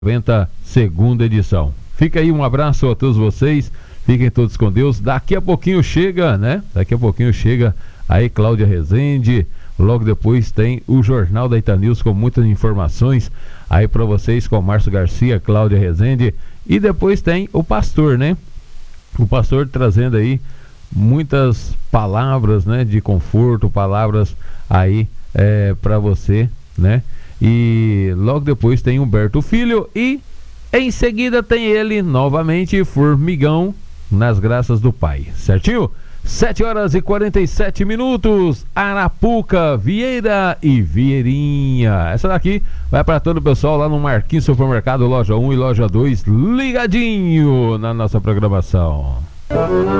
90, segunda edição. Fica aí um abraço a todos vocês, fiquem todos com Deus. Daqui a pouquinho chega, né? Daqui a pouquinho chega aí Cláudia Rezende. Logo depois tem o Jornal da Itanews com muitas informações aí para vocês com Márcio Garcia, Cláudia Rezende. E depois tem o pastor, né? O pastor trazendo aí muitas palavras, né? De conforto, palavras aí para você, né? E logo depois tem Humberto Filho e em seguida tem ele novamente, Formigão, nas graças do Pai, certinho? 7h47, Arapuca, Vieira e Vieirinha. Essa daqui vai para todo o pessoal lá no Marquinhos Supermercado, loja 1 e loja 2, ligadinho na nossa programação.